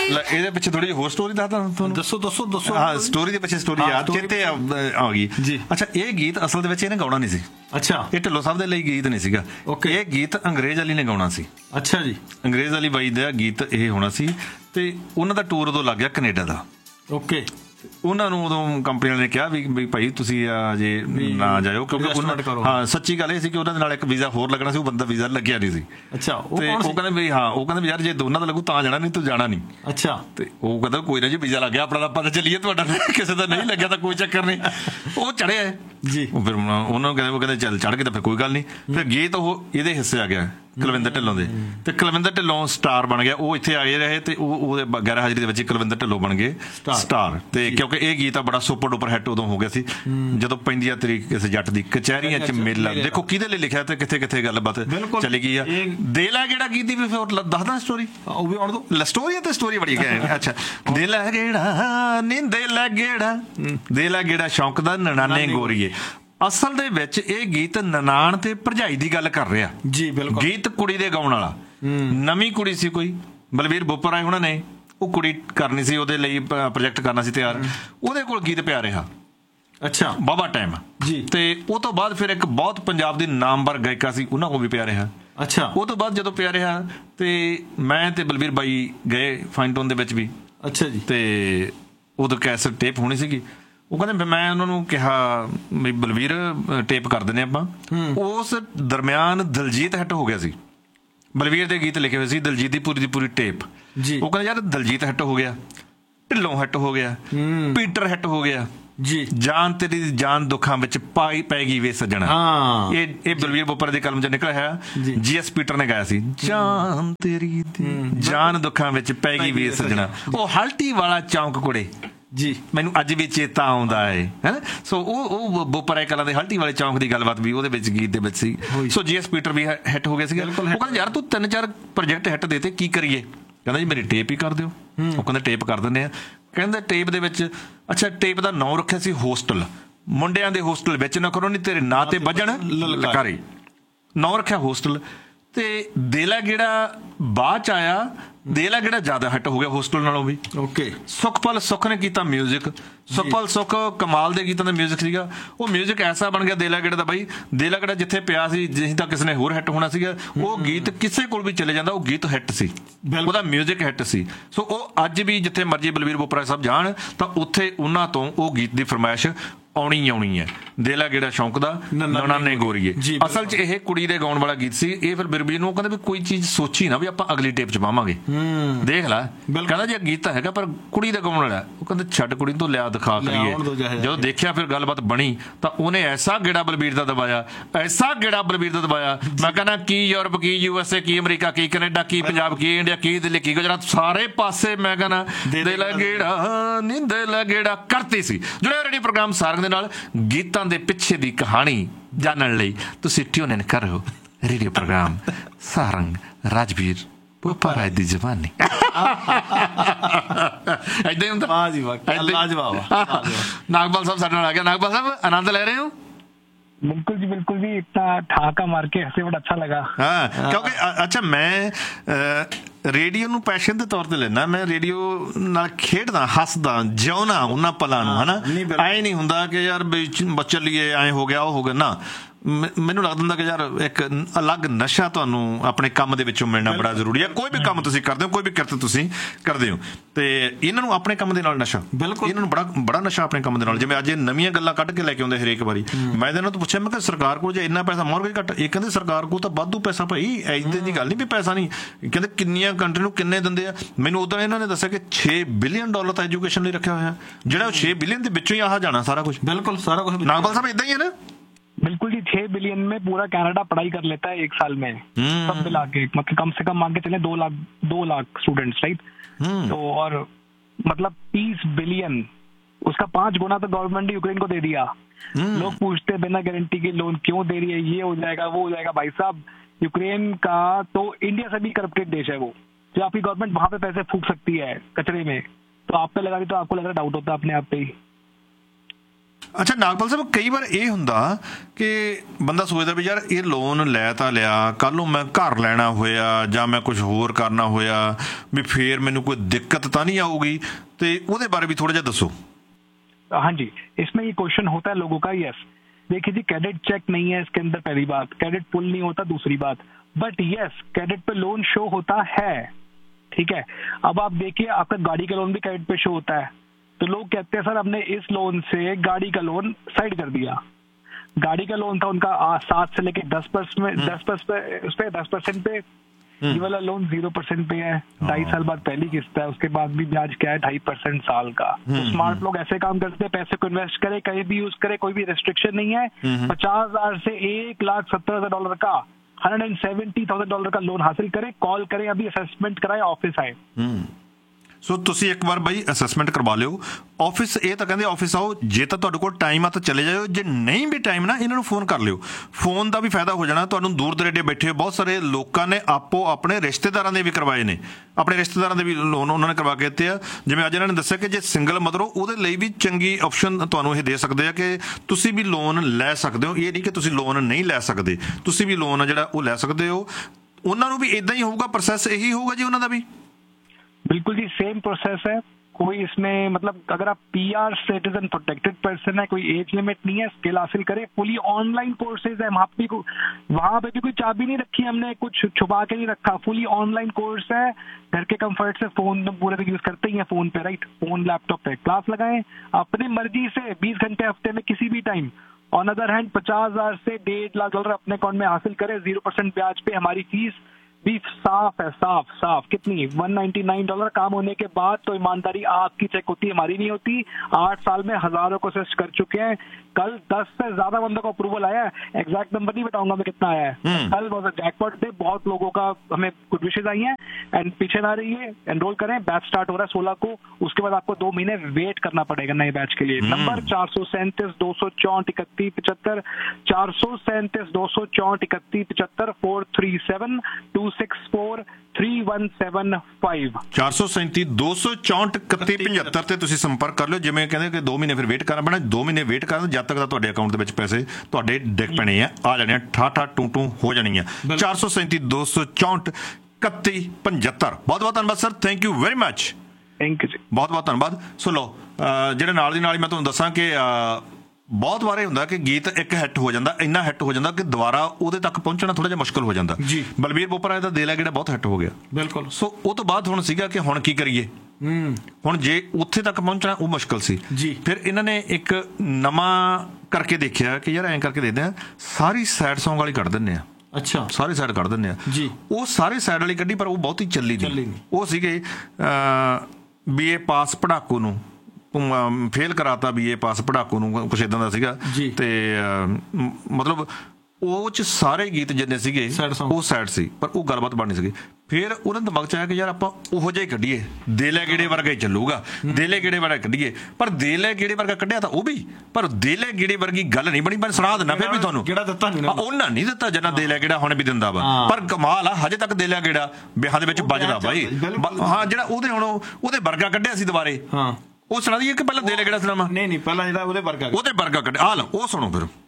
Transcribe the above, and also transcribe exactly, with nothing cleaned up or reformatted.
ਇਹਦੇ ਪਿੱਛੇ ਥੋੜੀ ਜਿਹੀ ਹੋਰ ਸਟੋਰੀ ਦੱਸਦਾ ਤੁਹਾਨੂੰ। ਦੱਸੋ ਦੱਸੋ ਦੱਸੋ। ਹਾਂ, ਸਟੋਰੀ ਦੇ ਪਿੱਛੇ ਸਟੋਰੀ ਯਾਦ ਚੇਤੇ ਆ ਗਈ ਜੀ। ਅੱਛਾ, ਇਹ ਗੀਤ ਅਸਲ ਦੇ ਵਿੱਚ ਇਹਨੇ ਗਾਉਣਾ ਨਹੀਂ ਸੀ। ਅੱਛਾ, ਇਹ ਢਿੱਲੋਂ ਸਾਹਿਬ ਦੇ ਲਈ ਗੀਤ ਨਹੀਂ ਸੀਗਾ। ਇਹ ਗੀਤ ਅੰਗਰੇਜ਼ ਅਲੀ ਨੇ ਗਾਉਣਾ ਸੀ। ਅੱਛਾ ਜੀ। ਅੰਗਰੇਜ਼ ਅਲੀ ਬਾਈ ਦਾ ਗੀਤ ਇਹ ਹੋਣਾ ਸੀ ਤੇ ਉਹਨਾਂ ਦਾ ਟੂਰ ਉਦੋਂ ਲੱਗ ਗਿਆ ਕੈਨੇਡਾ ਦਾ। ਓਕੇ। ਉਹਨਾਂ ਨੂੰ ਉਦੋਂ ਕੰਪਨੀ ਵਾਲੇ ਨੇ ਕਿਹਾ ਵੀ ਵੀ ਭਾਈ ਤੁਸੀਂ ਜੇ ਨਾ ਜਾਇਓ, ਕਿਉਂਕਿ ਹਾਂ ਸੱਚੀ ਗੱਲ ਇਹ ਸੀ ਕਿ ਉਹਨਾਂ ਦੇ ਨਾਲ ਇੱਕ ਵੀਜ਼ਾ ਹੋਰ ਲੱਗਣਾ ਸੀ, ਉਹ ਬੰਦਾ ਵੀਜ਼ਾ ਲੱਗਿਆ ਨਹੀਂ ਸੀ। ਅੱਛਾ। ਤੇ ਉਹ ਕਹਿੰਦੇ ਵੀ ਹਾਂ ਉਹ ਕਹਿੰਦੇ ਵੀ ਯਾਰ ਜੇ ਦੋਨਾਂ ਦਾ ਲੱਗੂ ਤਾਂ ਜਾਣਾ, ਨਹੀਂ ਤੂੰ ਜਾਣਾ ਨਹੀਂ। ਅੱਛਾ। ਤੇ ਉਹ ਕਹਿੰਦਾ ਕੋਈ ਨਾ ਜੀ ਵੀਜ਼ਾ ਲੱਗ ਗਿਆ ਆਪਣਾ ਤਾਂ ਆਪਾਂ ਤਾਂ ਚੱਲੀਏ, ਤੁਹਾਡਾ ਕਿਸੇ ਦਾ ਨਹੀਂ ਲੱਗਿਆ ਤਾਂ ਕੋਈ ਚੱਕਰ ਨਹੀਂ। ਉਹ ਚੜਿਆ ਜੀ। ਉਹ ਫਿਰ ਉਹਨਾਂ ਨੂੰ ਕਹਿੰਦੇ ਉਹ ਕਹਿੰਦੇ ਚੱਲ ਚੜ੍ਹ ਕੇ ਤਾਂ ਫਿਰ ਕੋਈ ਗੱਲ ਨਹੀਂ। ਫਿਰ ਗੀਤ ਉਹ ਇਹਦੇ ਹਿੱਸੇ ਆ ਗਿਆ ਕੁਲਵਿੰਦਰ ਢਿੱਲੋਂ ਦੇ, ਤੇ ਕੁਲਵਿੰਦਰ ਢਿੱਲੋਂ ਸਟਾਰ ਬਣ ਗਿਆ। ਉਹ ਇੱਥੇ ਆਏ ਰਹੇ ਤੇ ਉਹ ਉਹਦੇ ਗੈਰ ਹਾਜ਼ਰੀ ਦੇ ਵਿੱਚ ਕੁਲਵਿੰਦਰ ਢਿੱਲੋਂ ਬਣ ਗਏ ਸਟਾਰ। ਤੇ ਕਿਉਂਕਿ ਇਹ ਗੀਤ ਆ ਬੜਾ ਸੁਪਰ ਡੁਪਰ ਹਿੱਟ ਉਦੋਂ ਹੋ ਗਿਆ ਸੀ, ਜਦੋਂ ਪੈਂਦੀ ਆ ਤਰੀਕ ਕਿਸੇ ਜੱਟ ਦੀ ਕਚਹਿਰੀਆਂ ਚ ਮੇਲਾ। ਦੇਖੋ ਕਿਹਦੇ ਲਈ ਲਿਖਿਆ ਤੇ ਕਿੱਥੇ ਕਿੱਥੇ ਗੱਲਬਾਤ ਚਲੀ ਗਈ ਆ। ਦੇ ਲੈ ਗੇੜਾ ਗੀਤ ਦੀ ਵੀ ਫਿਰ ਦੱਸਦਾ ਸਟੋਰੀ, ਉਹ ਵੀ ਆਉਣ ਦੋ ਸਟੋਰੀ ਤੇ ਸਟੋਰੀ ਬੜੀ ਹੈ। ਅੱਛਾ, ਦੇ ਲੈ ਗੇੜਾ ਨੀ ਦੇ ਲੈ ਗੇੜਾ, ਦੇ ਲੈ ਗੇੜਾ ਸ਼ੌਂਕ ਦਾ ਨਨਾਣੇ ਗੋਰੀਏ। ਅਸਲ ਦੇ ਵਿੱਚ ਇਹ ਗੀਤ ਨਨਾਣ ਤੇ ਭਰਜਾਈ ਦੀ ਗੱਲ ਕਰ ਰਿਹਾ ਜੀ। ਬਿਲਕੁਲ। ਗੀਤ ਕੁੜੀ ਦੇ ਗਾਉਣ ਵਾਲਾ, ਨਵੀਂ ਕੁੜੀ ਸੀ ਕੋਈ, ਬਲਵੀਰ ਬੋਪਰ ਆਏ ਉਹਨਾਂ ਨੇ ਉਹ ਕੁੜੀ ਕਰਨੀ ਸੀ, ਉਹਦੇ ਲਈ ਪ੍ਰੋਜੈਕਟ ਕਰਨਾ ਸੀ ਤਿਆਰ, ਉਹਦੇ ਕੋਲ ਗੀਤ ਪਿਆ ਰਿਹਾ। ਅੱਛਾ, ਬਾਬਾ ਟਾਈਮ ਜੀ। ਤੇ ਉਹ ਤੋਂ ਬਾਅਦ ਫਿਰ ਇੱਕ ਬਹੁਤ ਪੰਜਾਬ ਦੀ ਨਾਮਵਰ ਗਾਇਕਾ ਸੀ, ਉਹਨਾਂ ਕੋਲ ਵੀ ਪਿਆ ਰਿਹਾ। ਅੱਛਾ। ਉਹ ਤੋਂ ਬਾਅਦ ਜਦੋਂ ਪਿਆ ਰਿਹਾ ਤੇ ਮੈਂ ਤੇ ਬਲਵੀਰ ਬਾਈ ਗਏ ਫਾਈਨ ਟੋਨ ਦੇ ਵਿੱਚ ਵੀ। ਅੱਛਾ ਜੀ। ਤੇ ਉਦੋਂ ਕੈਸਟ ਟੇਪ ਹੋਣੀ ਸੀਗੀ। ਉਹ ਕਹਿੰਦੇ ਮੈਂ ਉਹਨਾਂ ਨੂੰ ਕਿਹਾ ਵੀ ਬਲਵੀਰ ਟੇਪ ਕਰ ਦਿੰਦੇ ਆਪਾਂ। ਉਸ ਦਰਮਿਆਨ ਦਿਲਜੀਤ ਹਿੱਟ ਹੋ ਗਿਆ ਸੀ, ਬਲਵੀਰ ਦੇ ਗੀਤ ਲਿਖੇ ਹੋਏ ਸੀ, ਦਿਲਜੀਤ ਦੀ ਪੂਰੀ ਦੀ ਪੂਰੀ ਟੇਪ। ਉਹ ਕਹਿੰਦੇ ਯਾਰ ਦਿਲਜੀਤ ਹਿੱਟ ਹੋ ਗਿਆ, ਢਿੱਲੋਂ ਹਿੱਟ ਹੋ ਗਿਆ, ਪੀਟਰ ਹਿੱਟ ਹੋ ਗਿਆ ਜੀ, ਜਾਨ ਤੇਰੀ ਜਾਨ ਦੁੱਖਾਂ ਵਿੱਚ ਪਾਈ ਪੈ ਗਈ ਵੇ ਸੱਜਣਾ। ਇਹ ਇਹ ਬਲਵੀਰ ਬੋਪਰ ਦੀ ਕਲਮ ਚ ਨਿਕਲਿਆ ਹੈ। ਜੀ ਐਸ ਪੀਟਰ ਨੇ ਗਾਇਆ ਸੀ, ਜਾਨ ਤੇਰੀ ਜਾਨ ਦੁੱਖਾਂ ਵਿੱਚ ਪੈ ਗਈ ਵੇ ਸੱਜਣਾ। ਉਹ ਹਲਟੀ ਵਾਲਾ ਚੌਂਕ ਕੁੜੇ ਜੀ, ਮੈਨੂੰ ਅੱਜ ਵੀ ਚੇਤਾ ਆਉਂਦਾ ਹੈ ਹੈ। ਸੋ ਉਹ ਉਹ ਬੋਪਰ ਕਲਾਂ ਦੇ ਹਲਟੀ ਵਾਲੇ ਚੌਂਕ ਦੀ ਗੱਲਬਾਤ ਵੀ ਉਹਦੇ ਵਿੱਚ ਗੀਤ ਦੇ ਵਿੱਚ ਸੀ। ਸੋ ਜੀ ਐਸ ਪੀਟਰ ਵੀ ਹਿੱਟ ਹੋ ਗਿਆ ਸੀਗਾ। ਉਹ ਕਹਿੰਦਾ ਯਾਰ ਤੂੰ ਤਿੰਨ ਚਾਰ ਪ੍ਰੋਜੈਕਟ ਹਿੱਟ ਦੇ ਤੇ ਕੀ ਕਰੀਏ। ਕਹਿੰਦਾ ਜੀ ਮੇਰੀ ਟੇਪ ਹੀ ਕਰ ਦਿਓ। ਉਹ ਕਹਿੰਦੇ ਟੇਪ ਕਰ ਦਿੰਦੇ ਆ। ਕਹਿੰਦੇ ਟੇਪ ਦੇ ਵਿੱਚ ਅੱਛਾ ਟੇਪ ਦਾ ਨਾਂ ਰੱਖਿਆ ਸੀ ਹੋਸਟਲ, ਮੁੰਡਿਆਂ ਦੇ ਹੋਸਟਲ ਵਿੱਚ ਨਾ ਕਰੋ ਨਹੀਂ ਤੇਰੇ ਨਾਂ ਤੇ ਵੱਜਣ ਲਲਕਾਰੇ, ਨਾਂ ਰੱਖਿਆ ਹੋਸਟਲ। ਤੇ ਦੇਲਾ ਗੇੜਾ ਬਾਅਦ ਚ ਆਇਆ, ਦੇਲਾ ਗੇੜਾ ਜ਼ਿਆਦਾ ਹਿੱਟ ਹੋ ਗਿਆ ਹੋਸਟਲ ਨਾਲੋਂ ਵੀ। ਓਕੇ। ਸੁਖਪਾਲ ਸੁੱਖ ਨੇ ਕੀਤਾ ਮਿਊਜ਼ਿਕ, ਸੁਖਪਾਲ ਸੁੱਖ ਕਮਾਲ ਦੇ ਗੀਤਾਂ ਦਾ ਮਿਊਜ਼ਿਕ ਸੀਗਾ। ਉਹ ਮਿਊਜ਼ਿਕ ਐਸਾ ਬਣ ਗਿਆ ਦੇਲਾ ਗੇੜਾ ਦਾ ਬਾਈ, ਦੇਲਾ ਗੇੜਾ ਜਿੱਥੇ ਪਿਆ ਸੀ ਜਿਸ ਦਾ ਕਿਸੇ ਨੇ ਹੋਰ ਹਿੱਟ ਹੋਣਾ ਸੀਗਾ, ਉਹ ਗੀਤ ਕਿਸੇ ਕੋਲ ਵੀ ਚਲੇ ਜਾਂਦਾ ਉਹ ਗੀਤ ਹਿੱਟ ਸੀ, ਉਹਦਾ ਮਿਊਜ਼ਿਕ ਹਿੱਟ ਸੀ। ਸੋ ਉਹ ਅੱਜ ਵੀ ਜਿੱਥੇ ਮਰਜੀ ਬਲਵੀਰ ਬੋਪਰਾ ਸਾਹਿਬ ਜਾਣ ਤਾਂ ਉੱਥੇ ਉਹਨਾਂ ਤੋਂ ਉਹ ਗੀਤ ਦੀ ਫਰਮਾਇਸ਼ ਆਉਣੀ ਆਉਣੀ ਹੈ। ਦੇਲਾ ਗੇੜਾ ਸ਼ੌਂਕ ਦਾ ਨਨਾਣੇ ਗੋਰੀਏ। ਅਸਲ ਚ ਇਹ ਕੁੜੀ ਦੇ ਗਾਉਣ ਵਾਲਾ ਗੀਤ ਸੀ। ਇਹ ਫਿਰ ਬਿਰਬੀਰ ਨੂੰ ਕਹਿੰਦੇ ਵੀ ਕੋਈ ਚੀਜ਼ ਸੋਚੀ ਨਾ ਵੀ ਆਪਾਂ ਅਗਲੀ ਟੇਪ ਚ ਪਾਵਾਂਗੇ, ਦੇਖ ਲੈ। ਕਹਿੰਦਾ ਜੀ ਗੀਤ ਤਾਂ ਹੈਗਾ ਪਰ ਕੁੜੀ ਦਾ ਗਾਉਣ ਵਾਲਾ। ਉਹ ਕਹਿੰਦੇ ਛੱਡ ਕੁੜੀ ਤੋਂ ਲਿਆ ਦਿਖਾ ਕਰੀਏ। ਜਦੋਂ ਦੇਖਿਆ ਫਿਰ ਗੱਲਬਾਤ ਬਣੀ ਤਾਂ ਉਹਨੇ ਐਸਾ ਗੇੜਾ ਬਲਬੀਰ ਦਾ ਦਬਾਇਆ, ਐਸਾ ਗੇੜਾ ਬਲਬੀਰ ਦਾ ਦਬਾਇਆ। ਮੈਂ ਕਹਿੰਦਾ ਕੀ Europe, Ki U S A, Ki America, Ki Canada, Ki Punjab, Ki India, ਕੀ ਦਿੱਲੀ, ਕੀ ਗੁਜਰਾਤ, ਸਾਰੇ ਪਾਸੇ ਮੈਂ ਕਹਿੰਦਾ ਦੇਲਾ ਗੇੜਾ ਨੀ ਦੇਲਾ ਗੇੜਾ ਕਰਤੀ ਸੀ। ਜੁੜਿਆ ਰੇਡੀਓ ਪ੍ਰੋਗਰਾਮ ਸਾਰੰਗ ਦੇ ਨਾਲ। ਗੀਤਾਂ ਦੇ ਪਿੱਛੇ ਦੀ ਕਹਾਣੀ ਜਾਣਨ ਲਈ ਤੁਸੀਂ ਟਿਊਨ ਇਨ ਕਰੋ ਰੇਡੀਓ ਪ੍ਰੋਗਰਾਮ ਸਾਰੰਗ, ਰਾਜਵੀਰ ਬੋਪਰਾ ਦੀ ਜ਼ਬਾਨੀ। ਏਦਾਂ ਹੀ ਹੁੰਦਾ। ਨਾਗਪਾਲ ਸਾਹਿਬ ਸਾਡੇ ਨਾਲ ਆ ਗਿਆ। ਨਾਗਪਾਲ ਸਾਹਿਬ ਆਨੰਦ ਲੈ ਰਹੇ ਹੋ? बिल्कुल जी बिल्कुल जी, इतना ठहाका मार के हंसे बड़ा अच्छा लगा। हाँ, क्योंकि अच्छा मैं ਰੇਡੀਓ ਨੂੰ ਪੈਸ਼ਨ ਦੇ ਤੌਰ ਤੇ ਲੈਣਾ। ਮੈਂ ਰੇਡੀਓ ਨਾਲ ਖੇਡਦਾ, ਹੱਸਦਾ, ਜਿਉਣਾ ਉਹਨਾਂ ਪਲਾਂ ਨੂੰ, ਹਨਾ। ਐਂ ਨਹੀਂ ਹੁੰਦਾ ਕਿ ਯਾਰ ਬਈ ਚੱਲੀਏ ਐਂ ਹੋ ਗਿਆ ਉਹ ਹੋ ਗਿਆ ਨਾ। ਮੈਨੂੰ ਲੱਗਦਾ ਹੁੰਦਾ ਕਿ ਯਾਰ ਇੱਕ ਅਲੱਗ ਨਸ਼ਾ ਤੁਹਾਨੂੰ ਆਪਣੇ ਕੰਮ ਦੇ ਵਿੱਚੋਂ ਮਿਲਣਾ ਬੜਾ ਜ਼ਰੂਰੀ ਹੈ। ਕੋਈ ਵੀ ਕੰਮ ਤੁਸੀਂ ਕਰਦੇ ਹੋ, ਕੋਈ ਵੀ ਕਿਰਤ ਤੁਸੀਂ ਕਰਦੇ ਹੋ, ਤੇ ਇਹਨਾਂ ਨੂੰ ਆਪਣੇ ਕੰਮ ਦੇ ਨਾਲ ਨਸ਼ਾ, ਬਿਲਕੁਲ ਇਹਨਾਂ ਨੂੰ ਬੜਾ ਬੜਾ ਨਸ਼ਾ ਆਪਣੇ ਕੰਮ ਦੇ ਨਾਲ। ਜਿਵੇਂ ਅੱਜ ਇਹ ਨਵੀਆਂ ਗੱਲਾਂ ਕੱਢ ਕੇ ਲੈ ਕੇ ਆਉਂਦੇ ਹਰੇਕ ਵਾਰੀ। ਮੈਂ ਇਹਨਾਂ ਤੋਂ ਪੁੱਛਿਆ, ਮੈਂ ਕਿਹਾ ਸਰਕਾਰ ਕੋਲ ਜੇ ਇੰਨਾ ਪੈਸਾ ਮੋਰਗੇਜ ਘੱਟ, ਇਹ ਕਹਿੰਦੇ ਸਰਕਾਰ ਕੋਲ ਤਾਂ ਵਾਧੂ ਪੈਸਾ ਭਾਈ, ਇੱਦਾਂ ਦੀ ਗੱਲ ਨਹੀਂ ਵੀ ਪੈਸਾ ਨਹੀਂ। ਕਹਿੰਦੇ ਕਿੰਨੀਆਂ ਕੰਟਰੀ ਨੂੰ ਕਿੰਨੇ ਦਿੰਦੇ ਆ। ਮੈਨੂੰ ਉਦੋਂ ਇਹਨਾਂ ਨੇ ਦੱਸਿਆ ਕਿ ਛੇ ਬਿਲੀਅਨ ਡਾਲਰ ਤਾਂ ਐਜੂਕੇਸ਼ਨ ਲਈ ਰੱਖਿਆ ਹੋਇਆ, ਜਿਹੜਾ ਛੇ ਬਿਲੀਅਨ ਦੇ ਵਿੱਚੋਂ ਹੀ ਆਹ ਜਾਣਾ ਸਾਰਾ ਕੁਝ। ਬਿਲਕੁਲ ਸਾਰਾ ਕੁਝ। ਨਾਗਪਾਲ ਸਾਹਿਬ ਏਦਾਂ ਹੀ ਹੈ ਨਾ? बिल्कुल जी, छह बिलियन में पूरा कनाडा पढ़ाई कर लेता है एक साल में, सब मिला के। मतलब कम से कम मान के चले दो लाख दो लाख स्टूडेंट्स, राइट? तो और मतलब तीस बिलियन, उसका पांच गुना तो गवर्नमेंट ने यूक्रेन को दे दिया। लोग पूछते हैं बिना गारंटी के लोन क्यों दे रही है, ये हो जाएगा वो हो जाएगा। भाई साहब, यूक्रेन का तो इंडिया से भी करप्टेड देश है वो। जो आपकी गवर्नमेंट वहां पे पैसे फूंक सकती है कचरे में, तो आप पे लगा दी तो आपको लग रहा डाउट होता है अपने आप पे ही। ਅੱਛਾ ਨਾਗਪਾਲ ਸਾਹਿਬ, ਕਈ ਵਾਰ ਇਹ ਹੁੰਦਾ ਕਿ ਬੰਦਾ ਸੋਚਦਾ ਵੀ ਯਾਰ ਇਹ ਲੋਨ ਲੈ ਤਾਂ ਲਿਆ, ਕੱਲ੍ਹ ਨੂੰ ਮੈਂ ਘਰ ਲੈਣਾ ਹੋਇਆ ਜਾਂ ਮੈਂ ਕੁਝ ਹੋਰ ਕਰਨਾ ਹੋਇਆ ਵੀ ਫੇਰ ਮੈਨੂੰ ਕੋਈ ਦਿੱਕਤ ਤਾਂ नहीं आऊगी, तो ਉਹਦੇ बारे भी थोड़ा ਜਿਹਾ दसो। हाँ जी, इसमें ये क्वेश्चन होता है लोगों का। यस, देखिए जी, क्रेडिट चेक नहीं है इसके अंदर, पहली बात। क्रेडिट पुल नहीं होता, दूसरी बात। बट यस, क्रेडिट पे लोन शो होता है, ठीक है। अब आप देखिए, आपका गाड़ी का लोन भी क्रेडिट पे शो होता है, तो लोग कहते हैं सर हमने इस लोन से गाड़ी का लोन साइड कर दिया। गाड़ी का लोन था उनका सात से लेके दस परसेंट दस परसेंट उस पे दस परसेंट पे, ये वाला लोन जीरो परसेंट पे है। ढाई साल बाद पहली किस्त है, उसके बाद भी ब्याज क्या है, ढाई परसेंट साल का। तो स्मार्ट लोग ऐसे काम करते हैं, पैसे को इन्वेस्ट करे, कहीं भी यूज करे, कोई भी रेस्ट्रिक्शन नहीं है। पचास हजार से एक लाख सत्तर हजार डॉलर का hundred and seventy thousand dollar का लोन हासिल करें। कॉल करें, अभी असेसमेंट कराए, ऑफिस आए। ਸੋ ਤੁਸੀਂ ਇੱਕ ਵਾਰ ਬਾਈ ਅਸੈਸਮੈਂਟ ਕਰਵਾ ਲਿਓ। ਆਫਿਸ ਇਹ ਤਾਂ ਕਹਿੰਦੇ ਆਫਿਸ ਆਓ, ਜੇ ਤਾਂ ਤੁਹਾਡੇ ਕੋਲ ਟਾਈਮ ਆ ਤਾਂ ਚਲੇ ਜਾਓ, ਜੇ ਨਹੀਂ ਵੀ ਟਾਈਮ ਨਾ ਇਹਨਾਂ ਨੂੰ ਫੋਨ ਕਰ ਲਿਓ। ਫੋਨ ਦਾ ਵੀ ਫਾਇਦਾ ਹੋ ਜਾਣਾ ਤੁਹਾਨੂੰ। ਦੂਰ ਦਰੇਡੇ ਬੈਠੇ ਹੋ ਬਹੁਤ ਸਾਰੇ ਲੋਕਾਂ ਨੇ ਆਪੋ ਆਪਣੇ ਰਿਸ਼ਤੇਦਾਰਾਂ ਦੇ ਵੀ ਕਰਵਾਏ ਨੇ, ਆਪਣੇ ਰਿਸ਼ਤੇਦਾਰਾਂ ਦੇ ਵੀ ਲੋਨ ਉਹਨਾਂ ਨੇ ਕਰਵਾ ਕੇ ਦਿੱਤੇ ਆ। ਜਿਵੇਂ ਅੱਜ ਇਹਨਾਂ ਨੇ ਦੱਸਿਆ ਕਿ ਜੇ ਸਿੰਗਲ ਮਦਰ ਹੋ ਉਹਦੇ ਲਈ ਵੀ ਚੰਗੀ ਆਪਸ਼ਨ ਤੁਹਾਨੂੰ ਇਹ ਦੇ ਸਕਦੇ ਆ ਕਿ ਤੁਸੀਂ ਵੀ ਲੋਨ ਲੈ ਸਕਦੇ ਹੋ। ਇਹ ਨਹੀਂ ਕਿ ਤੁਸੀਂ ਲੋਨ ਨਹੀਂ ਲੈ ਸਕਦੇ, ਤੁਸੀਂ ਵੀ ਲੋਨ ਜਿਹੜਾ ਉਹ ਲੈ ਸਕਦੇ ਹੋ। ਉਹਨਾਂ ਨੂੰ ਵੀ ਇੱਦਾਂ ਹੀ ਹੋਊਗਾ, ਪ੍ਰੋਸੈਸ ਇਹੀ ਹੋਊਗਾ ਜੀ ਉਹਨਾਂ ਦਾ भी? बिल्कुल जी, सेम प्रोसेस है। कोई इसमें मतलब अगर आप पीआर सिटीजन प्रोटेक्टेड पर्सन है, कोई एज लिमिट नहीं है, स्किल हासिल करे। फुली ऑनलाइन कोर्सेज है, वहाँ पे भी वहाँ पे भी कोई चाबी नहीं रखी हमने, कुछ छुपा के नहीं रखा। फुली ऑनलाइन कोर्स है, घर के कंफर्ट से फोन पूरे दिन यूज करते ही हैं, फोन पे, राइट, फोन लैपटॉप पे क्लास लगाएं अपनी मर्जी से बीस घंटे हफ्ते में किसी भी टाइम। ऑन अदर हैंड पचास हजार से डेढ़ लाख डॉलर अपने अकाउंट में हासिल करे, जीरो परसेंट ब्याज पे। हमारी फीस भी साफ है, साफ साफ कितनी वन नाइन्टी नाइन डॉलर। काम होने के बाद तो ईमानदारी आपकी चेक होती है, हमारी नहीं होती। आठ साल में हजारों को असिस्ट कर चुके हैं। कल दस से ज्यादा बंदों का अप्रूवल आया है, एग्जैक्ट नंबर नहीं बताऊंगा मैं कितना आया है। कल बहुत जैकपॉट डे, बहुत लोगों का हमें गुड विशेज आई हैं। एंड पीछे ना रही है, एनरोल करें। बैच स्टार्ट हो रहा है सोलह को, उसके बाद आपको दो महीने वेट करना पड़ेगा नए बैच के लिए। नंबर चार सौ सैंतीस दो सौ चौंठ इकतीस पिछहत्तर, चार सौ सैंतीस दो सौ चौंठ इकतीस पिछहत्तर, four three seven to six four three one seven five. चार सौ सैंती दो सौ चौंठ इकतीस पचहत्तर ਤੇ ਤੁਸੀਂ ਸੰਪਰਕ ਕਰ ਲਿਓ। ਜਿਵੇਂ ਕਹਿੰਦੇ ਕਿ ਦੋ ਮਹੀਨੇ ਫਿਰ ਵੇਟ ਕਰਨਾ ਪੈਣਾ, ਦੋ ਮਹੀਨੇ ਵੇਟ ਕਰਨ ਜਦ ਤੱਕ ਤਾਂ ਤੁਹਾਡੇ ਅਕਾਊਂਟ ਦੇ ਵਿੱਚ ਪੈਸੇ ਤੁਹਾਡੇ ਡਿੱਗ ਪੈਣੇ ਆ, ਆ ਜਾਣੇ ਆ, ਠਾ ਠਾ ਟੂ ਟੂ ਹੋ ਜਾਣੀਆਂ। ਚਾਰ ਸੌ ਸੈਂਤੀ ਦੋ ਸੌ ਚੌਂਠ ਇਕੱਤੀ ਪਚਹੱਤਰ। ਬਹੁਤ ਬਹੁਤ ਧੰਨਵਾਦ sir, thank you very much. Thank you ਜੀ, ਬਹੁਤ ਬਹੁਤ ਧੰਨਵਾਦ। ਸੋ ਲਓ, ਜਿਹੜੇ ਨਾਲ ਦੀ ਨਾਲ ਹੀ ਮੈਂ ਤੁਹਾਨੂੰ ਦੱਸਾਂ ਕਿ ਬਹੁਤ ਵਾਰ ਇਹ ਹੁੰਦਾ ਕਿ ਗੀਤ ਇੱਕ ਹਿੱਟ ਹੋ ਜਾਂਦਾ, ਇੰਨਾ ਹਿੱਟ ਹੋ ਜਾਂਦਾ ਕਿ ਦੁਬਾਰਾ ਉਹਦੇ ਤੱਕ ਪਹੁੰਚਣਾ ਥੋੜਾ ਜਿਹਾ ਮੁਸ਼ਕਲ ਹੋ ਜਾਂਦਾ ਜੀ। ਬਲਬੀਰ ਬੋਪਰਾ ਦਾ ਦਿਲ ਹੈ ਜਿਹੜਾ ਬਹੁਤ ਹਿੱਟ ਹੋ ਗਿਆ, ਬਿਲਕੁਲ। ਸੋ ਉਹ ਤੋਂ ਬਾਅਦ ਹੁਣ ਸੀਗਾ ਕਿ ਹੁਣ ਕੀ ਕਰੀਏ, ਹੁਣ ਜੇ ਉੱਥੇ ਤੱਕ ਪਹੁੰਚਣਾ ਉਹ ਮੁਸ਼ਕਲ ਸੀ ਜੀ। ਫਿਰ ਇਹਨਾਂ ਨੇ ਇੱਕ ਨਵਾਂ ਕਰਕੇ ਦੇਖਿਆ ਕਿ ਯਾਰ ਐਂ ਕਰਕੇ ਦੇਖਦੇ ਆ, ਸਾਰੀ ਸੈਡ ਸੌਂਗ ਵਾਲੀ ਕੱਢ ਦਿੰਦੇ ਆ। ਅੱਛਾ, ਸਾਰੇ ਸਾਈਡ ਕੱਢ ਦਿੰਦੇ ਆ ਜੀ। ਉਹ ਸਾਰੇ ਸਾਈਡ ਵਾਲੀ ਕੱਢੀ, ਪਰ ਉਹ ਬਹੁਤੀ ਚੱਲੀ ਨਹੀਂ। ਉਹ ਸੀਗੇ ਬੀ ਏ ਪਾਸ ਪੜਾਕੂ ਨੂੰ ਫੇਲ ਕਰਾਤਾ, ਬੀ ਏ ਪਾਸ ਪੜਾਕੂ ਨੂੰ, ਕੁਛ ਏਦਾਂ ਦਾ ਸੀਗਾ। ਤੇ ਮਤਲਬ ਉਹ ਚ ਸਾਰੇ ਗੀਤ ਜਿੰਨੇ ਸੀਗੇ ਉਹ ਸੈਡ ਸੀ, ਪਰ ਉਹ ਗੱਲਬਾਤ ਬਣ ਨਹੀਂ ਸਕੀ। ਫਿਰ ਉਹਨਾਂ ਦਿਮਾਗ ਚ ਆਇਆ ਕਿ ਯਾਰ ਆਪਾਂ ਉਹੋ ਜਿਹਾ ਹੀ ਕੱਢੀਏ, ਦੇਲੇ ਗੇੜੇ ਵਰਗਾ ਹੀ ਚੱਲੂਗਾ, ਦੇਲੇ ਗੇੜੇ ਵਰਗਾ ਕੱਢੀਏ। ਪਰ ਦੇਲੇ ਗੇੜੇ ਵਰਗਾ ਕੱਢਿਆ ਤਾਂ ਉਹ ਵੀ, ਪਰ ਦੇਲੇ ਗੇੜੇ ਵਰਗੀ ਗੱਲ ਨਹੀਂ ਬਣੀ। ਮੈਂ ਸੁਣਾ ਦਿੰਦਾ ਫਿਰ ਵੀ ਤੁਹਾਨੂੰ, ਉਹਨਾਂ ਨਹੀਂ ਦਿੱਤਾ ਜਿੰਨਾ ਦੇਲੇ ਗੇੜਾ ਹੁਣ ਵੀ ਦਿੰਦਾ ਵਾ। ਪਰ ਕਮਾਲ ਆ, ਹਜੇ ਤੱਕ ਦੇਲੇ ਗੇੜਾ ਵਿਆਹਾਂ ਦੇ ਵਿੱਚ ਵੱਜਦਾ ਬਾਈ। ਹਾਂ, ਜਿਹੜਾ ਉਹਦੇ ਹੁਣ ਉਹਦੇ ਵਰਗਾ ਕੱਢਿਆ ਸੀ ਦੁਬਾਰੇ, ਉਹ ਸੁਣਾ ਦਈਏ ਕਿ ਪਹਿਲਾਂ ਦੇਲੇ ਗੇੜਾ ਸੁਣਾਵਾਂ? ਨਹੀਂ ਨਹੀਂ, ਪਹਿਲਾਂ ਜਿਹੜਾ ਉਹਦੇ ਵਰਗਾ ਉਹਦੇ ਵਰਗਾ ਕੱਢਿਆ, ਆ ਲਓ ਉਹ ਸੁਣੋ ਫਿਰ।